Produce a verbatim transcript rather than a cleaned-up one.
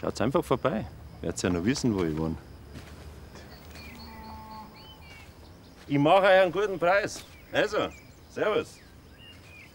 Schaut's einfach vorbei. Werdet ja noch wissen, wo ich wohne. Ich mache euch einen guten Preis. Also, servus.